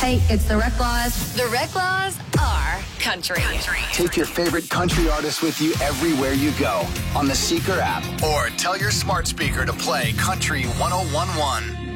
Hey, it's the Rec Laws. The Rec Laws are country. Take your favorite country artist with you everywhere you go on the Seeker app, or tell your smart speaker to play Country 1011.